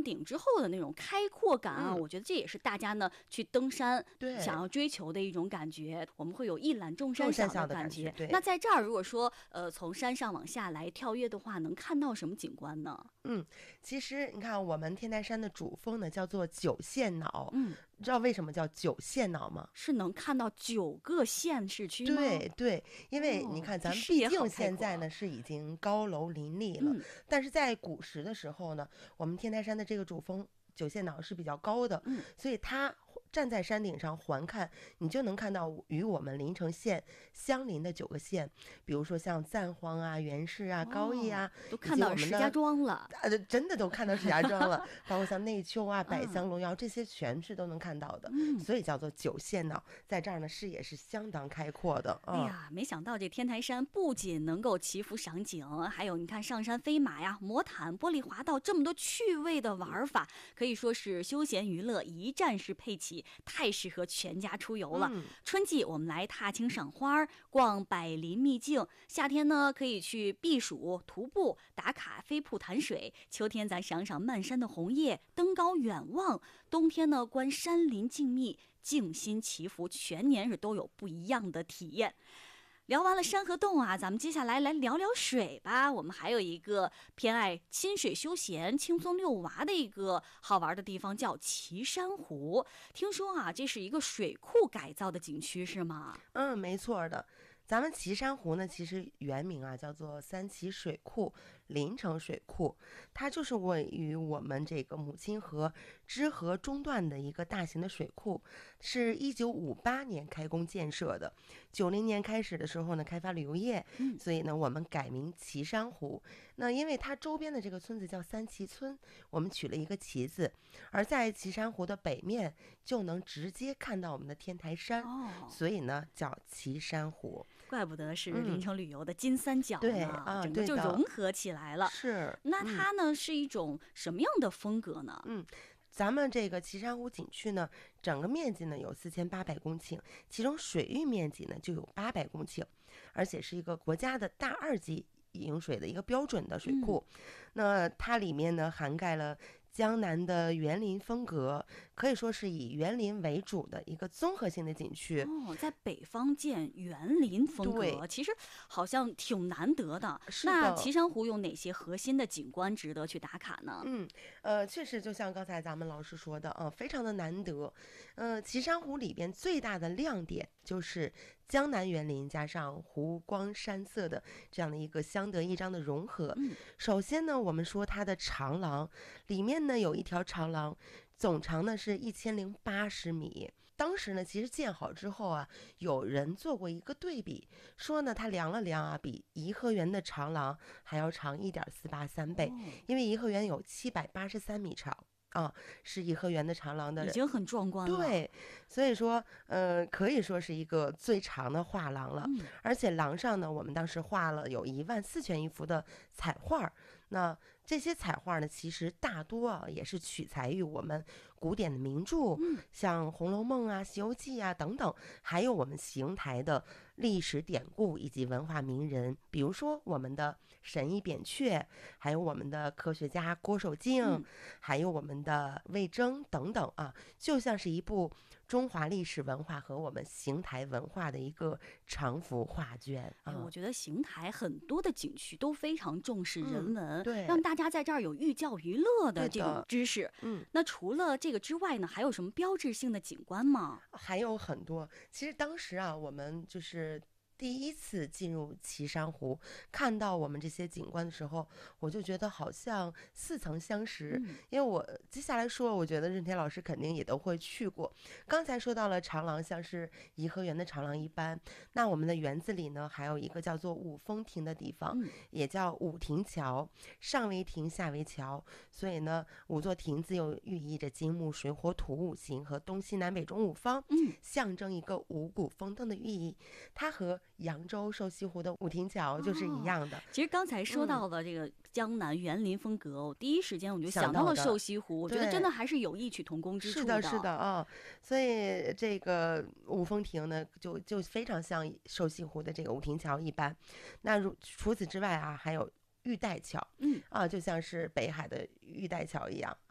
山顶之后的那种开阔感啊，我觉得这也是大家呢去登山想要追求的一种感觉。我们会有一览众山小的感觉。那在这儿如果说从山上往下来跳跃的话，能看到什么景观呢？ 其实你看我们天台山的主峰呢叫做九线脑，知道为什么叫九线脑吗？ 是能看到9个县市区吗？ 对，因为你看咱们毕竟现在呢是已经高楼林立了，但是在古时的时候呢，我们天台山的这个主峰九线脑是比较高的，所以它站在山顶上环看，你就能看到与我们临城县相邻的9个县，比如说像赞荒啊、元氏啊、高邑啊， 都看到石家庄了， 真的都看到石家庄了，包括像内丘啊、百乡、龙窑这些全是都能看到的，所以叫做九线脑。在这儿呢，视野是相当开阔的。 哎呀，没想到这天台山不仅能够祈福赏景，还有你看上山飞马呀、魔毯、玻璃滑道这么多趣味的玩法，可以说是休闲娱乐一站式配齐，太适合全家出游了。春季我们来踏青赏花，逛百林秘境；夏天呢可以去避暑、徒步、打卡飞瀑潭水；秋天咱赏赏漫山的红叶，登高远望；冬天呢观山林静谧，静心祈福，全年是都有不一样的体验。聊完了山和洞啊，咱们接下来聊聊水吧。我们还有一个偏爱亲水休闲、轻松遛娃的一个好玩的地方，叫岐山湖。听说啊，这是一个水库改造的景区，是吗？ 没错的。咱们岐山湖呢，其实原名啊叫做三岐水库、临城水库，它就是位于我们这个母亲河支河中段的一个大型的水库，是1958年开工建设的。90年开始的时候呢，开发旅游业，所以呢，我们改名岐山湖。那因为它周边的这个村子叫三岐村，我们取了一个岐字，而在岐山湖的北面就能直接看到我们的天台山，所以呢叫岐山湖。 怪不得是临城旅游的金三角呢，整个就融合起来了。 是， 那它呢是一种什么样的风格呢？ 咱们这个岐山湖景区呢，整个面积呢有4800公顷，其中水域面积呢就有800公顷，而且是一个国家的大2级饮水的一个标准的水库。那它里面呢涵盖了江南的园林风格，可以说是以园林为主的一个综合性的景区。 在北方建园林风格，其实好像挺难得的。那岐山湖有哪些核心的景观值得去打卡呢？ 确实就像刚才咱们老师说的非常的难得。岐山湖里边最大的亮点就是江南园林加上湖光山色的这样的一个相得益彰的融合。首先呢，我们说它的长廊里面呢有一条长廊，总长呢是1080米。当时呢，其实建好之后啊，有人做过一个对比，说呢，它量了量啊，比颐和园的长廊还要长1.483倍，因为颐和园有783米长。是颐和园的长廊的， 已经很壮观了。 对，所以说，可以说是一个最长的画廊了。而且廊上呢，我们当时画了有14000余幅的彩画。那这些彩画呢，其实大多也是取材于我们古典的名著，像《红楼梦》啊、《西游记》啊等等，还有我们邢台的历史典故以及文化名人，比如说我们的神医扁鹊，还有我们的科学家郭守敬，还有我们的魏征等等啊，就像是一部中华历史文化和我们邢台文化的一个长幅画卷。 我觉得邢台很多的景区都非常重视人文， 对， 让大家在这儿有寓教于乐的这种知识。那除了这个之外呢，还有什么标志性的景观吗？ 还有很多。其实当时啊，我们就是第一次进入岐山湖，看到我们这些景观的时候，我就觉得好像似曾相识。因为我接下来说，我觉得任天老师肯定也都会去过。刚才说到了长廊，像是颐和园的长廊一般，那我们的园子里呢，还有一个叫做五峰亭的地方，也叫五亭桥，上为亭，下为桥，所以呢，五座亭子又寓意着金木水火土五行和东西南北中五方，象征一个五谷丰登的寓意。它和扬州瘦西湖的五亭桥就是一样的。 其实刚才说到的这个江南园林风格，我第一时间我就想到了瘦西湖，我觉得真的还是有异曲同工之处的。 是的啊，所以这个五峰亭呢，就非常像瘦西湖的这个五亭桥一般。那除此之外啊，还有玉带桥，就像是北海的玉带桥一样。